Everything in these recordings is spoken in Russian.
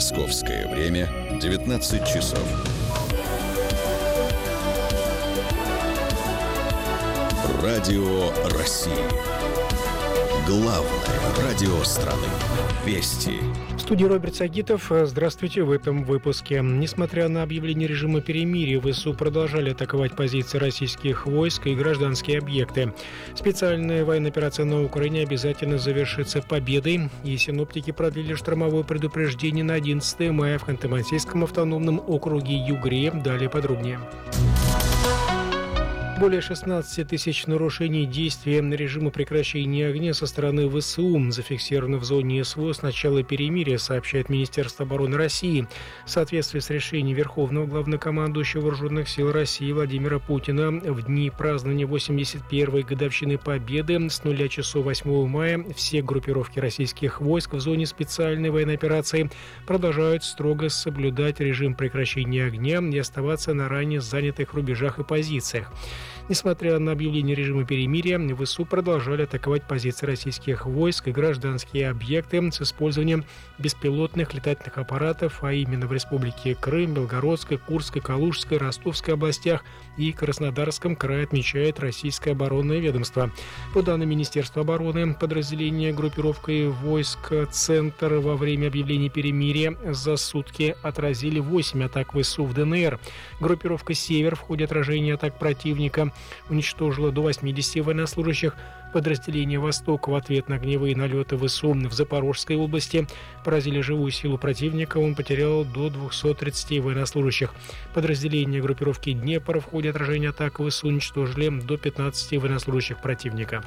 Московское время 19 часов. Радио России. Главное радио страны. Вести. В студии Роберт Сагитов. Здравствуйте в этом выпуске. Несмотря на объявление режима перемирия, ВСУ продолжали атаковать позиции российских войск и гражданские объекты. Специальная военная операция на Украине обязательно завершится победой, и синоптики продлили штормовое предупреждение на 11 мая в Ханты-Мансийском автономном округе Югре. Далее подробнее. Более 16 тысяч нарушений действия режима прекращения огня со стороны ВСУ зафиксировано в зоне СВО с начала перемирия, сообщает Министерство обороны России. В соответствии с решением Верховного Главнокомандующего Вооруженных сил России Владимира Путина в дни празднования 81-й годовщины Победы с 0 часов 8 мая все группировки российских войск в зоне специальной военной операции продолжают строго соблюдать режим прекращения огня и оставаться на ранее занятых рубежах и позициях. Несмотря на объявление режима перемирия, ВСУ продолжали атаковать позиции российских войск и гражданские объекты с использованием беспилотных летательных аппаратов, а именно в республике Крым, Белгородской, Курской, Калужской, Ростовской областях и Краснодарском крае, отмечает российское оборонное ведомство. По данным Министерства обороны, подразделение группировкой войск «Центр» во время объявления перемирия за сутки отразили 8 атак ВСУ в ДНР. Группировка «Север» в ходе отражения атак противника уничтожила до 80 военнослужащих. Подразделение «Восток» в ответ на огневые налеты ВСУ в Запорожской области поразили живую силу противника. Он потерял до 230 военнослужащих. Подразделение группировки «Днепр» в ходе отражения атак ВСУ уничтожили до 15 военнослужащих противника.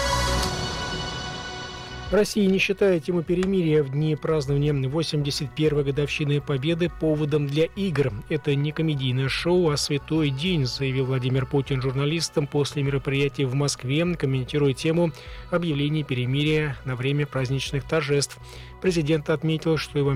Россия не считает тему перемирия в дни празднования 81-й годовщины Победы поводом для игр. Это не комедийное шоу, а святой день, заявил Владимир Путин журналистам после мероприятия в Москве, комментируя тему объявления перемирия на время праздничных торжеств. Президент отметил, что его